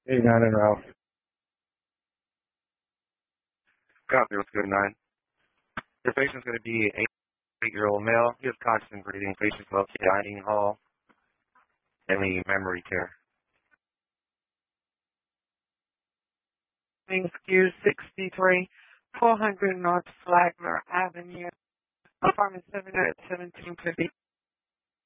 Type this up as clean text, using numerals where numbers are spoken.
89 and route. Copy, what's good, 9. Your patient's going to be an 8-year-old male. He has constant breathing. Patient's located in the dining hall. Any memory care. Skew 63, 400 North Flagler Avenue, apartment 7 at 1750.